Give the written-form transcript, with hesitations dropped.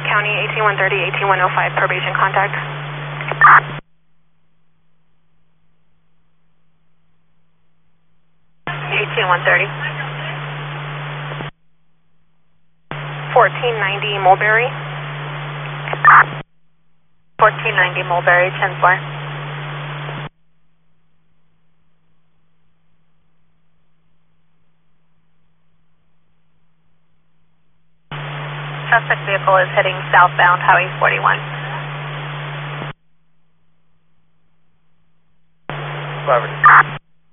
County, 18130, 18105, probation contact. 18130. 1490 Mulberry. 1490 Mulberry, 10-4. Suspect vehicle is heading southbound Highway 41. Robert.